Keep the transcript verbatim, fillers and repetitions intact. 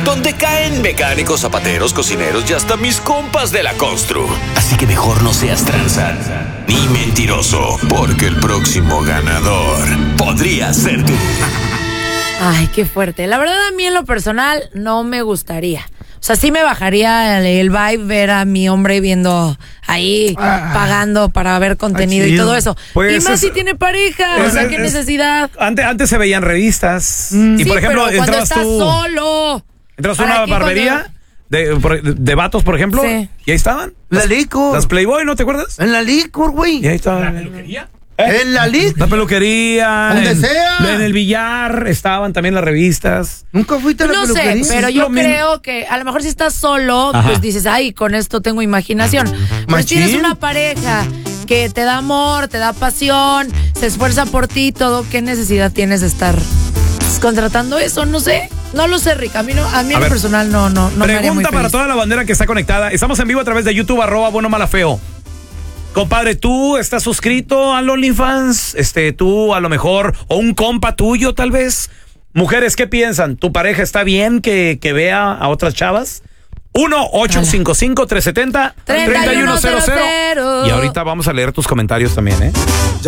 donde caen mecánicos, zapateros, cocineros y hasta mis compas de la constru. Así que mejor no seas tranza ni mentiroso, porque el próximo ganador podría ser tú. Ay, qué fuerte. La verdad, a mí en lo personal no me gustaría. O sea, sí me bajaría el, el vibe ver a mi hombre viendo ahí, ah, pagando para ver contenido y todo eso. Pues y más es, si tiene pareja, es, o sea, qué es, necesidad. Antes, antes se veían revistas. Mm. Y sí, por ejemplo, pero cuando entrabas estás tú, solo. Entras a una barbería cuando... de, de, de vatos, por ejemplo, sí. Y ahí estaban. La licor. Las Playboy, ¿no te acuerdas? En la licor, güey. Y ahí estaban. ¿La peluquería? ¿Eh? En la lista. La peluquería. Donde en, sea. En el billar estaban también las revistas. ¿Nunca fuiste a la no peluquería? No sé, pero yo creo que a lo mejor si estás solo, ajá, pues dices, ay, con esto tengo imaginación. Pues tienes una pareja que te da amor, te da pasión, se esfuerza por ti, todo. ¿Qué necesidad tienes de estar contratando eso? No sé. No lo sé, Rick. A mí, no, a mí a en lo personal no, no, no me haría muy Pregunta para feliz. toda la bandera que está conectada. Estamos en vivo a través de YouTube, arroba bueno mala feo. Compadre, ¿tú estás suscrito al OnlyFans? Este, tú a lo mejor, o un compa tuyo tal vez. Mujeres, ¿qué piensan? ¿Tu pareja está bien que, que vea a otras chavas? uno ocho cinco cinco, tres siete cero, tres uno cero cero. Y ahorita vamos a leer tus comentarios también, ¿eh?